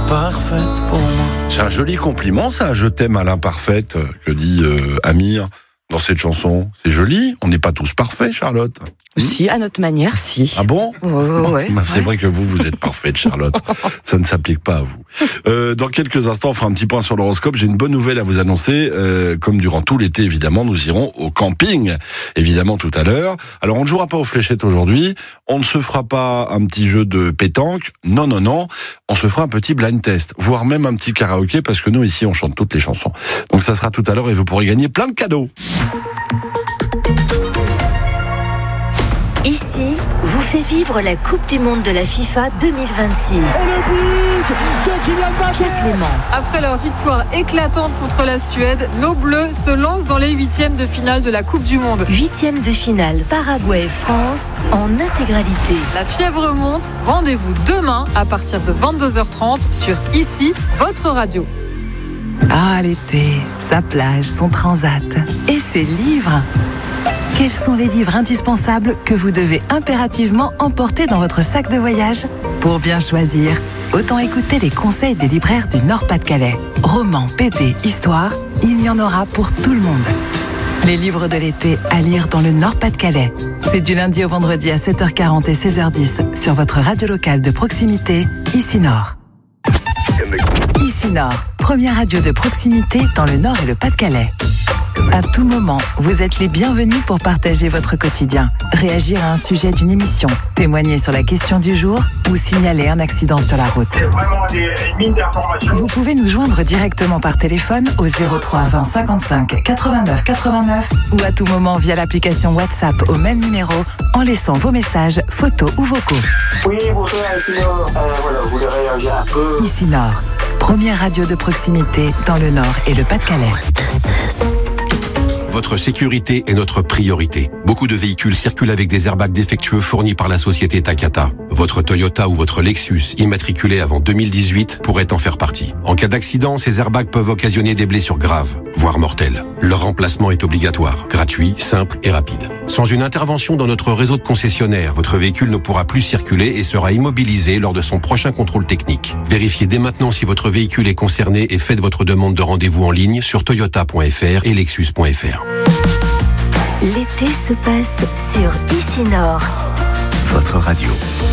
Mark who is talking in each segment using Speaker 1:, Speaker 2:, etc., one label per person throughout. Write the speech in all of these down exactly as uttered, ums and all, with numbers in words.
Speaker 1: parfaite pour moi.
Speaker 2: C'est un joli compliment, ça, je t'aime à l'imparfaite, que dit euh, Amir dans cette chanson. C'est joli, on n'est pas tous parfaits, Charlotte.
Speaker 3: Si, à notre manière, si.
Speaker 2: Ah bon?
Speaker 3: Ouais,
Speaker 2: Bon,
Speaker 3: ouais,
Speaker 2: C'est
Speaker 3: ouais.
Speaker 2: vrai que vous, vous êtes parfaite, Charlotte. Ça ne s'applique pas à vous. Euh, dans quelques instants, on fera un petit point sur l'horoscope. J'ai une bonne nouvelle à vous annoncer. Euh, comme durant tout l'été, évidemment, nous irons au camping. Évidemment, tout à l'heure. Alors, on ne jouera pas aux fléchettes aujourd'hui. On ne se fera pas un petit jeu de pétanque. Non, non, non. On se fera un petit blind test, voire même un petit karaoké, parce que nous, ici, on chante toutes les chansons. Donc, ça sera tout à l'heure et vous pourrez gagner plein de cadeaux.
Speaker 4: Ici, vous fait vivre la Coupe du Monde de la FIFA deux mille vingt-six.
Speaker 5: Et le but de Kylian Mbappé.
Speaker 4: Pierre Clément.
Speaker 6: Après leur victoire éclatante contre la Suède, nos Bleus se lancent dans les huitièmes de finale de la Coupe du Monde.
Speaker 4: Huitième de finale Paraguay-France en intégralité.
Speaker 6: La fièvre monte. Rendez-vous demain à partir de vingt-deux heures trente sur Ici, votre radio.
Speaker 7: Ah, l'été, sa plage, son transat et ses livres. Quels sont les livres indispensables que vous devez impérativement emporter dans votre sac de voyage? Pour bien choisir, autant écouter les conseils des libraires du Nord-Pas-de-Calais. Romans, B D, histoire, il y en aura pour tout le monde. Les livres de l'été à lire dans le Nord-Pas-de-Calais. C'est du lundi au vendredi à sept heures quarante et seize heures dix sur votre radio locale de proximité, Ici Nord. Ici Nord, première radio de proximité dans le Nord et le Pas-de-Calais. À tout moment, vous êtes les bienvenus pour partager votre quotidien, réagir à un sujet d'une émission, témoigner sur la question du jour ou signaler un accident sur la route. Vous pouvez nous joindre directement par téléphone au zéro trois vingt cinquante-cinq quatre-vingt-neuf quatre-vingt-neuf ou à tout moment via l'application WhatsApp au même numéro en laissant vos messages, photos ou vocaux.
Speaker 5: Oui, bonjour, Ici Nord. Euh, voilà, vous voulez réagir un peu.
Speaker 7: Ici Nord, première radio de proximité dans le Nord et le Pas-de-Calais.
Speaker 8: Votre sécurité est notre priorité. Beaucoup de véhicules circulent avec des airbags défectueux fournis par la société Takata. Votre Toyota ou votre Lexus, immatriculé avant deux mille dix-huit, pourrait en faire partie. En cas d'accident, ces airbags peuvent occasionner des blessures graves, voire mortelles. Leur remplacement est obligatoire, gratuit, simple et rapide. Sans une intervention dans notre réseau de concessionnaires, votre véhicule ne pourra plus circuler et sera immobilisé lors de son prochain contrôle technique. Vérifiez dès maintenant si votre véhicule est concerné et faites votre demande de rendez-vous en ligne sur toyota point f r et lexus point f r.
Speaker 4: L'été se passe sur Ici Nord.
Speaker 1: Votre radio.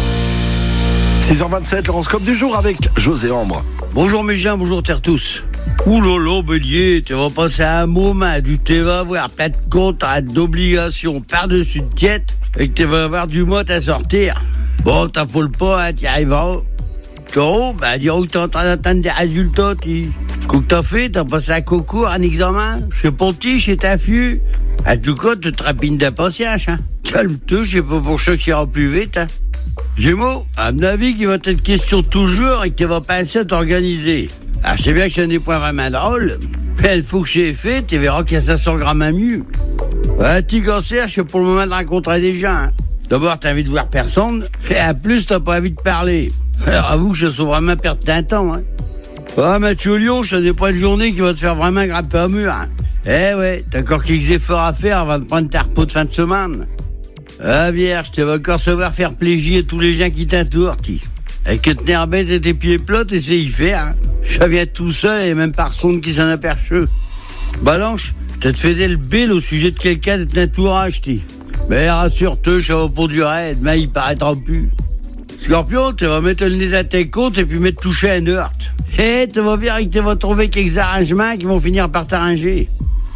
Speaker 2: six heures vingt-sept, l'horoscope du jour avec José Ambre.
Speaker 9: Bonjour mes gens, bonjour terre tous. Ouh lolo, bélier, tu vas passer un moment du tu vas avoir plein de comptes, d'obligations par-dessus de tiète et que tu vas avoir du mot à sortir. Bon, t'affole pas, hein, t'y arriveras. Taureau, bah, dis que t'es en train d'atteindre des résultats, tu. Qu'est-ce que t'as fait? T'as passé un concours, un examen? Chez Ponty, chez ta fille? À tout cas, tu te trapines d'impatience, hein. Calme-toi, je sais pas pour ça qu'il ira plus vite, hein. Gémeaux, à mon avis, qu'il va être question toujours et que tu vas penser à t'organiser. Alors, je sais bien que c'est des points vraiment drôles, mais il faut que j'ai fait, tu verras qu'il y a cinq cents grammes à mieux. Ouais, petit cancer, je suis pour le moment de rencontrer des gens, hein. D'abord, t'as envie de voir personne, et en plus, t'as pas envie de parler. Alors, avoue que je sens vraiment perdre d'un temps, hein. Ah, Mathieu Lyon, je n'ai pas une journée qui va te faire vraiment grimper au mur, hein. Eh ouais, t'as encore quelques efforts à faire avant de prendre ta repos de fin de semaine. Ah, vierge, tu vas encore savoir faire plaisir à tous les gens qui t'entourent, qui. Avec que tenir bête et tes pieds plats, t'essayes y faire, hein. Ça vient tout seul et même par sonde qui s'en aperçut. Balanche, t'as te fait le bill au sujet de quelqu'un de ton entourage, ti. Mais rassure-toi, ça va pour durer, demain il paraîtra plus. Scorpion, tu vas mettre le nez à tes comptes et puis mettre toucher un heurte. Eh, tu vas voir que tu vas trouver quelques arrangements qui vont finir par t'arranger.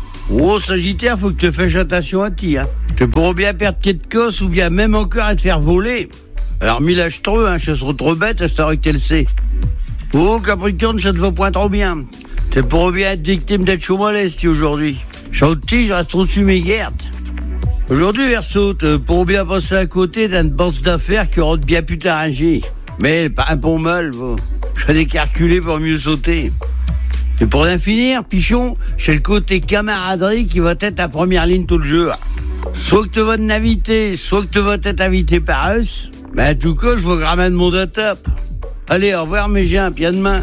Speaker 9: Oh, Sagittaire, faut que tu fasses attention à ti, hein. Tu pourras bien perdre quelques cosses ou bien même encore à te faire voler. Alors, milage-toi, hein, je serai trop bête à cette heure que tu le sais. Oh, Capricorne, ça te va point trop bien. Tu pourras bien être victime d'être chaud moleste aujourd'hui. Chanty, je reste trop dessus mes gardes. Aujourd'hui, Verseau, tu pourras bien passer à côté d'une bosse d'affaires qui aura bien pu t'arranger. Mais pas un bon mal, vous. Je vais calculer pour mieux sauter. Et pour en finir, Pichon, j'ai le côté camaraderie qui va être ta première ligne tout le jour. Soit que tu vas te inviter, soit que tu vas être invité par eux. Mais en tout cas, je veux ramène mon monde à top. Allez, au revoir mes gens, puis à demain.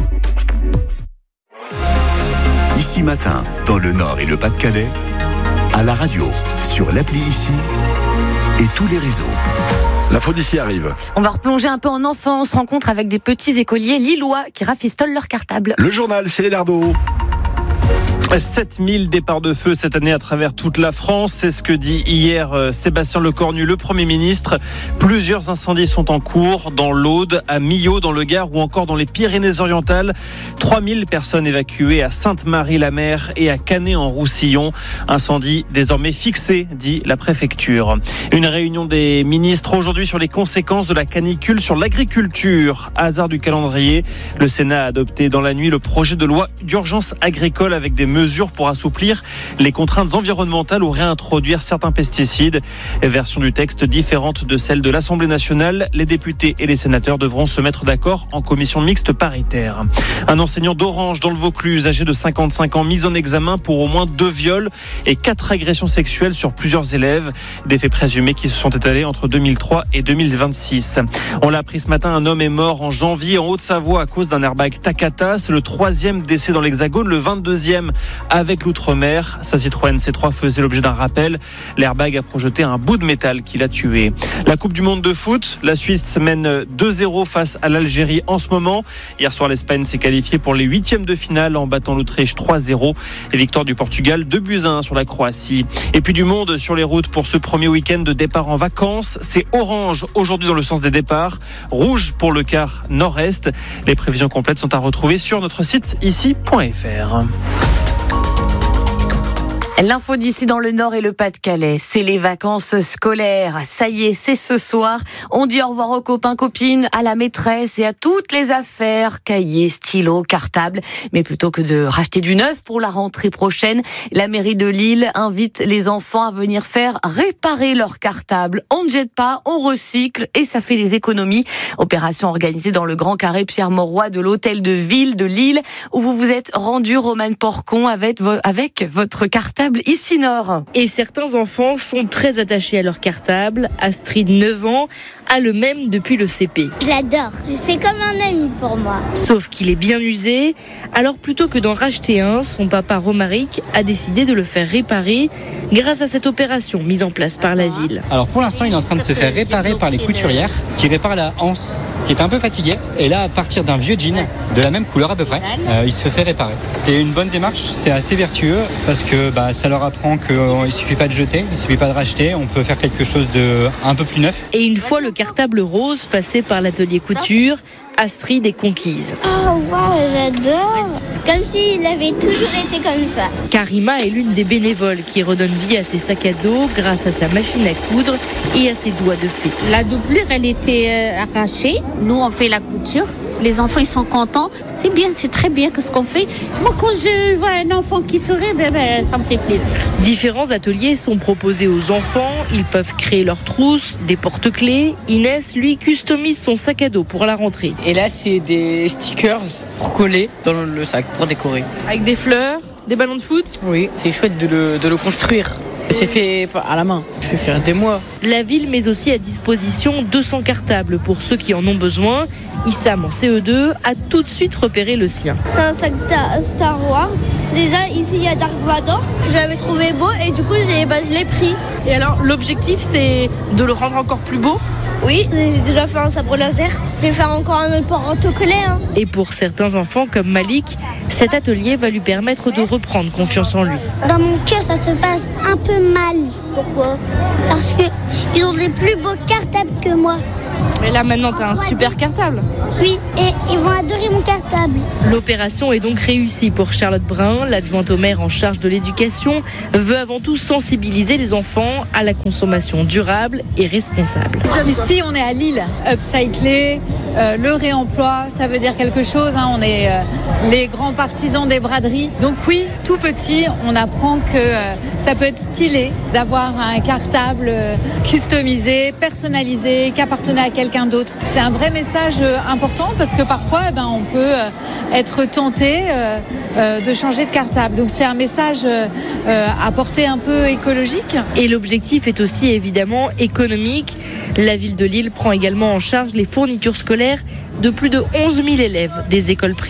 Speaker 1: Ici matin, dans le Nord et le Pas-de-Calais, à la radio, sur l'appli Ici et tous les réseaux.
Speaker 2: L'info d'ici arrive.
Speaker 3: On va replonger un peu en enfance, rencontre avec des petits écoliers lillois qui rafistolent leur cartable.
Speaker 2: Le journal, Cyril Ardo.
Speaker 10: sept mille départs de feu cette année à travers toute la France. C'est ce que dit hier Sébastien Lecornu, le Premier ministre. Plusieurs incendies sont en cours dans l'Aude, à Millau, dans le Gard ou encore dans les Pyrénées-Orientales. trois mille personnes évacuées à Sainte-Marie-la-Mer et à Canet-en-Roussillon. Incendie désormais fixé, dit la préfecture. Une réunion des ministres aujourd'hui sur les conséquences de la canicule sur l'agriculture. Hasard du calendrier, le Sénat a adopté dans la nuit le projet de loi d'urgence agricole avec des mesures mesures pour assouplir les contraintes environnementales ou réintroduire certains pesticides. Version du texte différente de celle de l'Assemblée nationale. Les députés et les sénateurs devront se mettre d'accord en commission mixte paritaire. Un enseignant d'Orange dans le Vaucluse, âgé de cinquante-cinq ans, mis en examen pour au moins deux viols et quatre agressions sexuelles sur plusieurs élèves. Des faits présumés qui se sont étalés entre deux mille trois et deux mille vingt-six. On l'a appris ce matin, un homme est mort en janvier en Haute-Savoie à cause d'un airbag Takata. C'est le troisième décès dans l'Hexagone, le vingt-deuxième avec l'outre-mer. Sa Citroën C trois faisait l'objet d'un rappel. L'airbag a projeté un bout de métal qui l'a tué. La Coupe du Monde de foot, la Suisse mène deux zéro face à l'Algérie en ce moment. Hier soir, l'Espagne s'est qualifiée pour les huitièmes de finale en battant l'Autriche trois zéro. Et victoire du Portugal deux buts à un sur la Croatie. Et puis du monde sur les routes pour ce premier week-end de départ en vacances. C'est orange aujourd'hui dans le sens des départs, rouge pour le quart nord-est. Les prévisions complètes sont à retrouver sur notre site ici point f r.
Speaker 3: L'info d'ici dans le Nord et le Pas-de-Calais, c'est les vacances scolaires. Ça y est, c'est ce soir. On dit au revoir aux copains, copines, à la maîtresse et à toutes les affaires, cahiers, stylos, cartables. Mais plutôt que de racheter du neuf pour la rentrée prochaine, la mairie de Lille invite les enfants à venir faire réparer leurs cartables. On ne jette pas, on recycle et ça fait des économies. Opération organisée dans le Grand Carré Pierre Mauroy de l'hôtel de ville de Lille, où vous vous êtes rendu, Romane Porcon, avec, vo- avec votre cartable ici Nord.
Speaker 11: Et certains enfants sont très attachés à leur cartable. Astrid, neuf ans, a le même depuis le C P.
Speaker 12: Je l'adore, c'est comme un ami pour moi.
Speaker 11: Sauf qu'il est bien usé, alors plutôt que d'en racheter un, son papa Romaric a décidé de le faire réparer grâce à cette opération mise en place par la ville.
Speaker 13: Alors pour l'instant, il est en train de se faire réparer par les couturières qui réparent la anse, qui est un peu fatiguée. Et là, à partir d'un vieux jean, de la même couleur à peu près, euh, il se fait réparer. C'est une bonne démarche, c'est assez vertueux parce que bah, ça leur apprend qu'il ne suffit pas de jeter, il ne suffit pas de racheter, on peut faire quelque chose de un peu plus neuf.
Speaker 11: Et une fois le cartable rose passé par l'atelier couture, Astrid est conquise.
Speaker 12: Oh waouh, j'adore. Comme s'il avait toujours été comme ça.
Speaker 11: Karima est l'une des bénévoles qui redonne vie à ses sacs à dos grâce à sa machine à coudre et à ses doigts de fée.
Speaker 14: La doublure, elle était arrachée. Nous, on fait la couture. Les enfants, ils sont contents. C'est bien, c'est très bien que ce qu'on fait. Moi, quand je vois un enfant qui sourit, ben, ben, ça me fait plaisir.
Speaker 11: Différents ateliers sont proposés aux enfants. Ils peuvent créer leurs trousses, des porte-clés. Inès, lui, customise son sac à dos pour la rentrée.
Speaker 15: Et là, c'est des stickers pour coller dans le sac, pour décorer.
Speaker 11: Avec des fleurs, des ballons de foot ?
Speaker 15: Oui, c'est chouette de le, de le construire. C'est fait à la main. Je vais faire des mois.
Speaker 11: La ville met aussi à disposition deux cents cartables pour ceux qui en ont besoin. Issam, en C E deux, a tout de suite repéré le sien.
Speaker 12: C'est un sac Star Wars. Déjà, ici, il y a Dark Vador. Je l'avais trouvé beau et du coup, j'ai, bah, je l'ai pris.
Speaker 11: Et alors, l'objectif, c'est de le rendre encore plus beau ?
Speaker 12: Oui, j'ai déjà fait un sabre laser. Je vais faire encore un autre porte-clés. Hein.
Speaker 11: Et pour certains enfants comme Malik, cet atelier va lui permettre de reprendre confiance en lui.
Speaker 12: Dans mon cœur, ça se passe un peu mal. Pourquoi ? Parce qu'ils ont des plus beaux cartables que moi.
Speaker 11: Mais là, maintenant, tu as un super cartable.
Speaker 12: Oui, et ils vont adorer mon cartable.
Speaker 11: L'opération est donc réussie pour Charlotte Brun. L'adjointe au maire en charge de l'éducation veut avant tout sensibiliser les enfants à la consommation durable et responsable.
Speaker 16: Ici, on est à Lille. Upcycler, euh, le réemploi, ça veut dire quelque chose. Hein. On est euh, les grands partisans des braderies. Donc oui, tout petit, on apprend que euh, ça peut être stylé d'avoir un cartable euh, customisé, personnalisé, qui appartenait à quelqu'un d'autre. C'est un vrai message euh, important parce que parfois, eh ben, on peut euh, être tenté euh, euh, de changer de cartable. Donc c'est un message euh, euh, à portée un peu écologique.
Speaker 11: Et l'objectif est aussi évidemment économique. La ville de Lille prend également en charge les fournitures scolaires de plus de onze mille élèves des écoles primaires.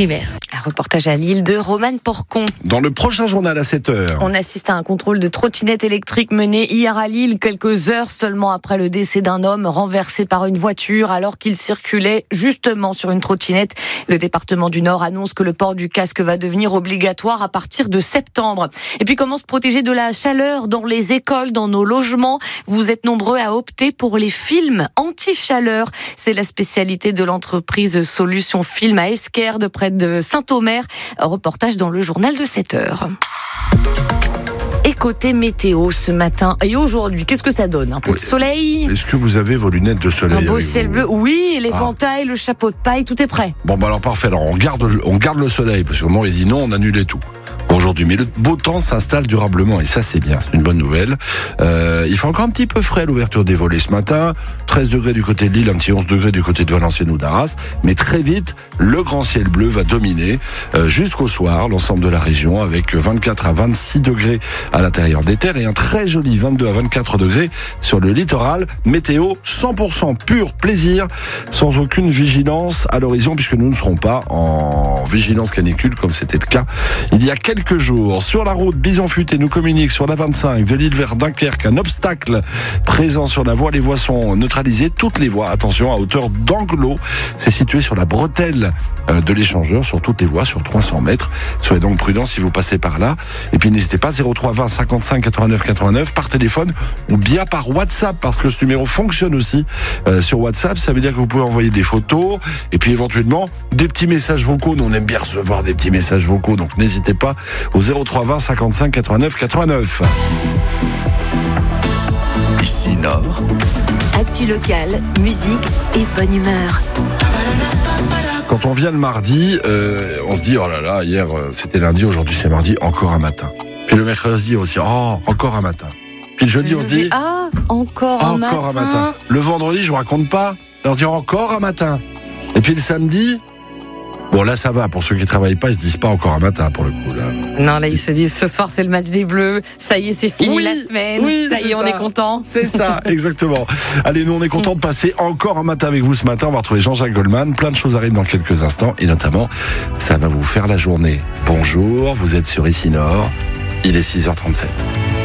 Speaker 3: Un reportage à Lille de Romane Porcon.
Speaker 2: Dans le prochain journal à sept heures.
Speaker 3: On assiste à un contrôle de trottinette électrique mené hier à Lille, quelques heures seulement après le décès d'un homme renversé par une voiture alors qu'il circulait justement sur une trottinette. Le département du Nord annonce que le port du casque va devenir obligatoire à partir de septembre. Et puis comment se protéger de la chaleur dans les écoles, dans nos logements? Vous êtes nombreux à opter pour les films anti-chaleur. C'est la spécialité de l'entreprise Solution Film à Esquerdes, près de Saint-Omer. Reportage dans le journal de sept heures. Et côté météo ce matin et aujourd'hui, qu'est-ce que ça donne? Un peu de soleil?
Speaker 2: Est-ce que vous avez vos lunettes de soleil?
Speaker 3: Un beau ciel
Speaker 2: vous
Speaker 3: bleu, oui, l'éventail,
Speaker 2: ah.
Speaker 3: le chapeau de paille, tout est prêt.
Speaker 2: Bon, bah alors parfait, alors on garde, on garde le soleil, parce qu'au moment où il dit non, on annule tout. Aujourd'hui, mais le beau temps s'installe durablement et ça c'est bien, c'est une bonne nouvelle. Euh, il fait encore un petit peu frais à l'ouverture des volets ce matin, treize degrés du côté de Lille, un petit onze degrés du côté de Valenciennes ou d'Arras, mais très vite le grand ciel bleu va dominer euh, jusqu'au soir l'ensemble de la région avec vingt-quatre à vingt-six degrés à l'intérieur des terres et un très joli vingt-deux à vingt-quatre degrés sur le littoral. Météo cent pour cent pur plaisir, sans aucune vigilance à l'horizon puisque nous ne serons pas en vigilance canicule comme c'était le cas il y a quelques Quelques jours. Sur la route, Bison Futé nous communique sur la vingt-cinq de Lille vers Dunkerque un obstacle présent sur la voie. Les voies sont neutralisées, toutes les voies, attention, à hauteur d'Anglot. C'est situé sur la bretelle de l'échangeur, sur toutes les voies, sur trois cents mètres. Soyez donc prudents si vous passez par là. Et puis n'hésitez pas, zéro trois vingt cinquante-cinq quatre-vingt-neuf quatre-vingt-neuf par téléphone ou bien par WhatsApp, parce que ce numéro fonctionne aussi euh, sur WhatsApp. Ça veut dire que vous pouvez envoyer des photos et puis éventuellement des petits messages vocaux. Nous, on aime bien recevoir des petits messages vocaux, donc n'hésitez pas au zéro trois vingt cinquante-cinq quatre-vingt-neuf quatre-vingt-neuf.
Speaker 1: Ici Nord.
Speaker 4: Actu locale, musique et bonne humeur.
Speaker 2: Quand on vient le mardi, euh, on se dit oh là là, hier c'était lundi, aujourd'hui c'est mardi, encore un matin. Puis le mercredi aussi, oh encore un matin. Puis le jeudi on se dit
Speaker 3: ah encore un matin.
Speaker 2: Encore un matin. Le vendredi je vous raconte pas, on se dit encore un matin. Et puis le samedi. Bon là ça va, pour ceux qui travaillent pas, ils se disent pas encore un matin pour le coup là.
Speaker 3: Non là ils se disent ce soir c'est le match des Bleus, ça y est c'est fini
Speaker 2: oui,
Speaker 3: la semaine,
Speaker 2: oui,
Speaker 3: ça y est on
Speaker 2: ça.
Speaker 3: est content.
Speaker 2: C'est ça, exactement. Allez, nous on est content de passer encore un matin avec vous ce matin, on va retrouver Jean-Jacques Goldman, plein de choses arrivent dans quelques instants et notamment ça va vous faire la journée. Bonjour, vous êtes sur Ici Nord, il est six heures trente-sept.